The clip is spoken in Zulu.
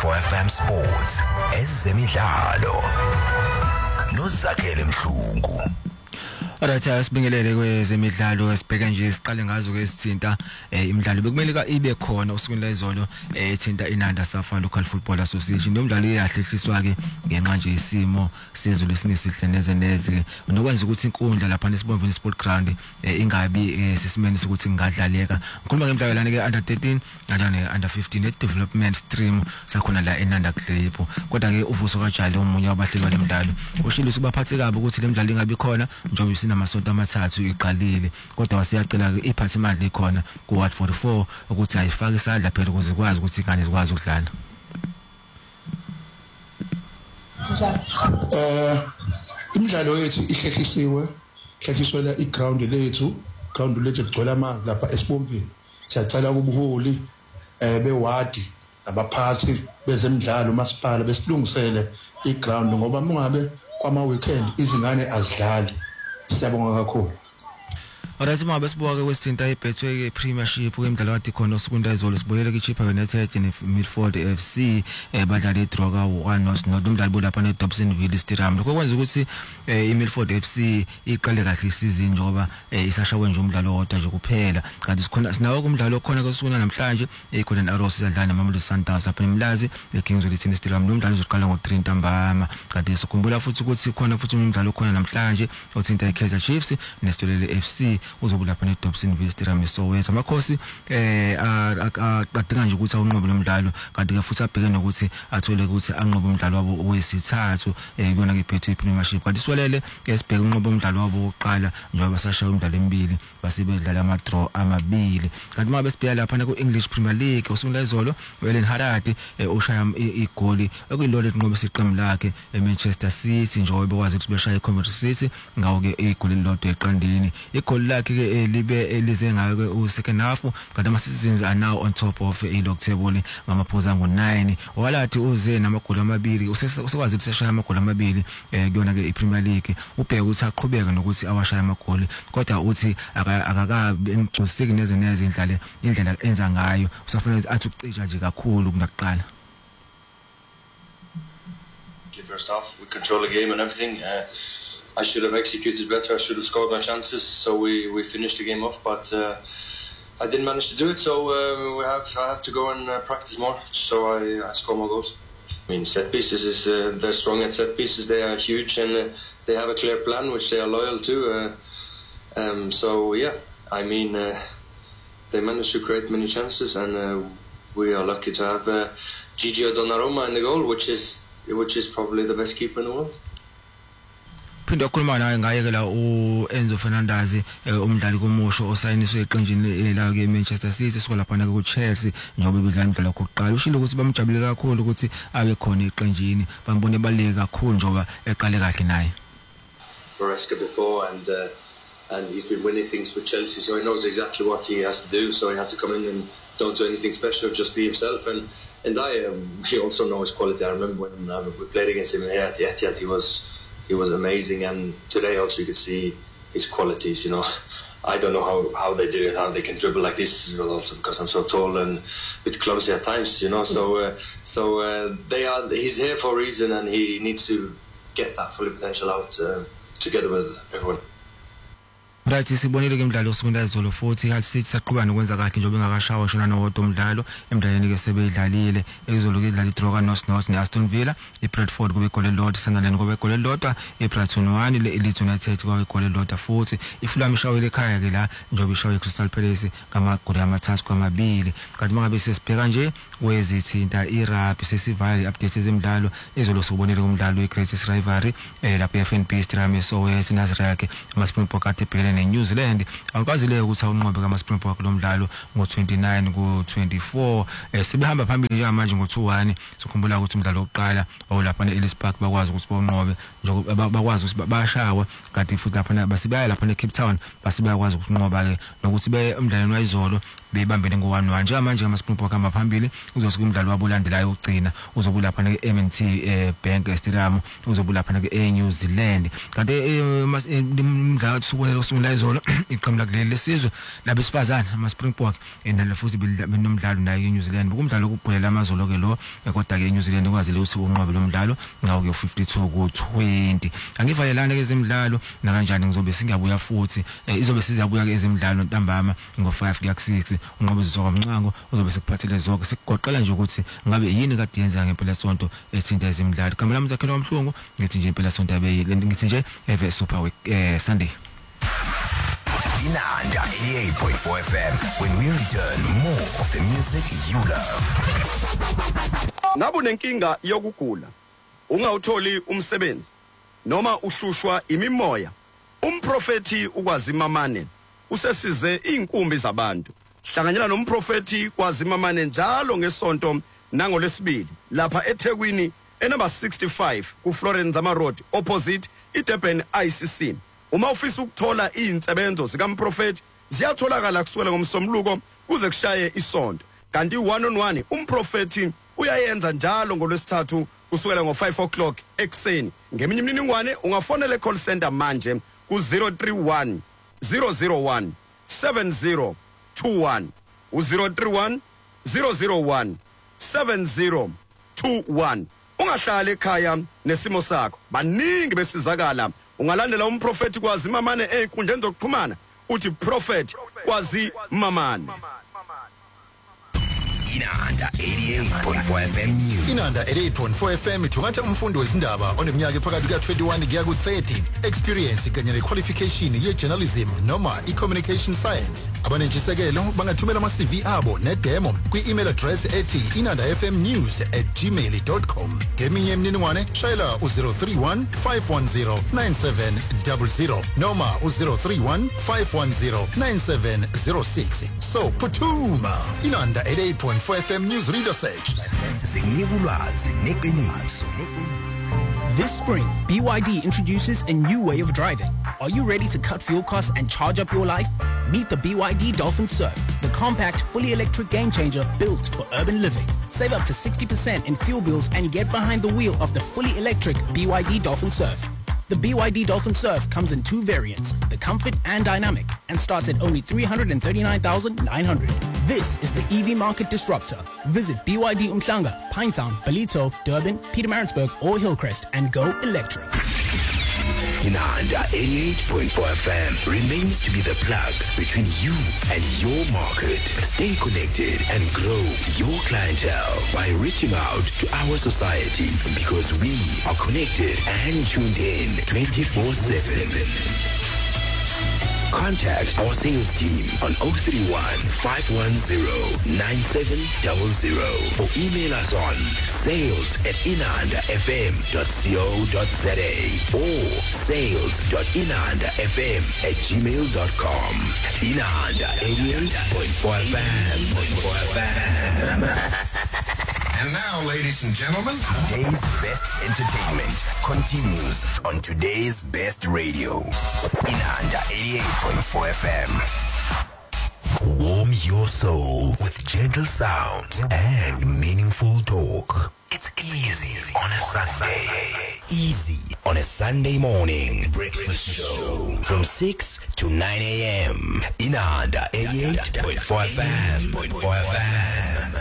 Kho FM Sports ezemidlalo noZakhele Mhlungu. Alright, sibingelele kwezemidlalo esibheka nje siqale ngazo ke sithinta imidlalo bekumele ka ibe khona usukwini lezolo ethinta iNanda Safa Local Football Association. Nomdlalo uyahlehiswa ke ngenxa nje isimo sezulu sinesihle neze nokwenza ukuthi inkundla lapha nesibomvini sport ground ingabi sesimeni sokuthi ngadlaleka. Ngikhuluma ngemidlalo lana ke under 13 kanjani under 15 development stream sakhona la eNanda Club. Kodwa ke uvuso kaJali omunye wabahleli balemidlalo ushilo sibaphathe kabi ukuthi lemidlalo ingabi khona njengoba amasonto amathathu iqalile, kodwa wasiyacela ke iphathi imali ikhona ku Ward 44 ukuthi ayifake isandla phela ukuze kwazi ukuthi ingane zikwazi ukudlala. Imidlalo yethu ihlehlisiwe la iground lethu ligcwele amanzi lapha esibomvini. Siyacela kubuholi bewadi abaphathi bezemidlalo umasipala besilungisele iground ngoba mungabe kwama weekend izingane azidlali. Siyabonga kakhulu. Alright, mabe sibuka ke kwesithinta ibhethwe ke Premiership kwemidlalo kade khona usukunda izolo sibuyele ke Chippa United neMilford FC badlala idraw ka 1-0 nomdlalo lapha neDobsonville Stadium. Lokho kwenza ukuthi iMilford FC iqale kahle isizini njengoba isashawe nje umdlalo wodwa nje kuphela. Kanti sikhona sinawo kumdlalo khona kwesukuna namhlanje ekhona Arrows idlala naMamelodi Sundowns lapha eMlazi eKingswood Tennis Stadium. Nomdlalo uzoqala ngo-3 ntambama. Kanti sikhumbula futhi ukuthi khona futhi umdlalo khona namhlanje othinta iKaizer Chiefs neStolele FC uzobu lapha neDobsonville Stadium eSoweto. Amakhosi adinga nje ukuthi awunqobe lomdlalo kanti ke futhi abheke nokuthi athole ukuthi anqobe umdlalo wabo owesithathu kuyona ke phethwe iPremiership. Kanti siwelele sibheke unqobe umdlalo wabo wokuqala njengoba sashaya umdlalo emibili basibedlala ama-draw amabili. Kanti mabe sibheka lapha ku English Premier League usuku lezolo Ellen Haradi ushaya igoli ekuyilona elinqobe isiqembu lakhe eManchester City njengoba bekwazi ukuthi beshaya iCoventry City ngawo ke igoli lodwa eqandini. Igoli lakhe ke libe elize ngayo ke u-second half kanti ama-citizens are now on top of i-log table ngamaphuzu angu-9. Walathi uze namagoli amabili usekwazi ukuthi seshaya amagoli amabili kuyona ke iPremier League. Ubheke ukuthi aqhubeke nokuthi awashaya amagoli kodwa uthi akakabi engcosiki neze indlela enza ngayo usafanele athi ukucisha nje kakhulu kunakuqala. First half we control the game and everything. I should have executed better. I should have scored my chances. So we finished the game off, but I didn't manage to do it. So I have to go and practice more. So I score more goals. I mean, set pieces is they're strong at set pieces. They are huge and they have a clear plan which they are loyal to. So yeah, I mean, they managed to create many chances, and we are lucky to have Gigio Donnarumma in the goal, which is probably the best keeper in the world. Phinde okhuluma naye ngaye ke la uEnzo Fernandez umdlali komusho osayiniswe eqenjini la ke Manchester City sikolapha na ku Chelsea njengoba bedlala umdlalo wokuqala. Ushilo ukuthi bamjabulela kakhulu ukuthi abe khona eqenjini bambone baleke kakhulu njengoba eqale kahle naye. Maresca before and he's been winning things with Chelsea, so he knows exactly what he has to do. So he has to come in and don't do anything special, just be himself. And he also knows his quality. I remember when we played against him here at the Etihad, he was amazing, and today also you could see his qualities. You know, I don't know how they do it, how they can dribble like this, also because I'm so tall and a bit clumsy at times. You know, so he's here for a reason, and he needs to get that full potential out together with everyone. Right, sibonile ke umdlalo osukunda izolo futhi Hull City saqhubana nokwenza kahle njengoba engakashawa shona nowodwa umdlalo emidlalweni ke sebedlalile izolo ke idlala idraw kaNorth neAston Villa, iBradford kube igoli elilodwa, Sunderland kube igoli elilodwa, iBrighton 1 leLeeds United kube igoli elilodwa futhi iFulham ishawile ekhaya ke la njengoba ishawe iCrystal Palace ngamagoli amathathu kwamabili. Kanti mangabe sesibheka nje wezithinta iRugby sesivala update ezemidlalo izolo sobonile umdlalo weGreatest Rivalry lapha eFNB Stadium eSoweto Nasrec amaSpringbok ade bhekene neNew Zealand. Awukwazi le ukuthi awunqobe kaMaSpringbok lo mdlalo ngo-29 ku-24 sibehamba phambili nje manje ngo-2-1. Sikhumbula ukuthi umdlalo wokuqala awulapha neEllis Park bakwazi ukuthi bonqobe njengoba bakwazi ukuthi bashawe kanti futhi lapha basibaya lapha neCape Town basibakwazi ukunqoba ke nokuthi umdlalo wayizolo bebambene ngo-1-1 nje manje kaMaSpringbok hamba phambili uzosuka umdlalo wabo olandelayo ugcina uzobulapha neMNT Bank Stadium uzobulapha neNew Zealand. Kanti umdlalo usukubonela izolo iqembu lakuleli lesizwe labesifazana ama Springbok enalo futhi benomdlalo naye eNew Zealand bokumdlalo ukuphulela amazolo ke lo kodwa ke eNew Zealand kwazile ukuthi unqobe lo mdlalo ngawo ke 52 ku-20 angivalelana ke ezemidlalo na kanjani ngizobe singabuya futhi izobe sizabuya ke ezemidlalo ntambama ngo5 kuya ku6 unqobe izizwa kamncango uzobe sikuphathele zonke sikugoqela nje ukuthi ngabe yini kade yenza ngempela sonto ethinta ezemidlalo kamela mzakhelo wamhlungu ngithi nje impela sonto abe ngithi nje eve super week Sunday Inanda 88.4 FM. When we return, more of the music you love. Ngabe unenkinga yokugula, ungawutholi umsebenzi noma uhlushwa imimoya, umprofeti ukwazimamane usesize inkumbi zabantu. Hlanganyela nomprofeti kwazimamane njalo ngesonto nangolesibili lapha eThekwini enumber 65 ku Florence Zama Road opposite iDurban ICC. Uma ufisa ukuthola izinsebenzo zikamprofeti ziyatholakala kusukela ngomsombuluko kuze kushaye isonto. Kanti 1-on-1 umprofeti uyayenza njalo ngolwesithathu kusukela ngo5 o'clock ekseni. Ngeminye imininingwane ungafonela call center manje ku 031 001 7021 u031 001 7021. Ungahlala ekhaya nesimo sakho. Baningi besizakala. Ungalandela umprofeti kwazimamane einkundleni zokuxhumana uthi prophet kwazimamane. Inanda 88.4 FM News. Inanda 88.4 FM ithungatha umfundi wezindaba oneminyaka ephakathi ka21 kuya ku30 experience kanye nequalification yejournalism noma ecommunication science. Abanentshisekelo bangathumela ama-CV abo nedemo kwi-email address ethi inandafmnews@gmail.com. Ngeminye imininingwane shayela u031 510 9700 noma u031 510 9706. So phuthuma Inanda 88.4 FM News Reader Search. This spring, BYD introduces a new way of driving. Are you ready to cut fuel costs and charge up your life? Meet the BYD Dolphin Surf, the compact, fully electric game changer built for urban living. Save up to 60% in fuel bills and get behind the wheel of the fully electric BYD Dolphin Surf. The BYD Dolphin Surf comes in two variants, the Comfort and Dynamic, and starts at only $339,900. This is the EV market disruptor. Visit BYD Umhlanga, Pinetown, Ballito, Durban, Pietermaritzburg, or Hillcrest and go electric. Inanda 88.4 FM remains to be the plug between you and your market. Stay connected and grow your clientele by reaching out to our society because we are connected and tuned in 24/7. Contact our sales team on 031 510 9700 or email us on sales@inandafm.co.za or sales.inandafm@gmail.com. Inanda 88.4 FM. And now, ladies and gentlemen, Today's best entertainment continues on today's best radio. Inanda 88.4 FM. Warm your soul with gentle sounds and meaningful talk. It's easy on a Sunday. Easy on a Sunday morning breakfast show from 6 to 9 a.m. Inanda 88.4 FM.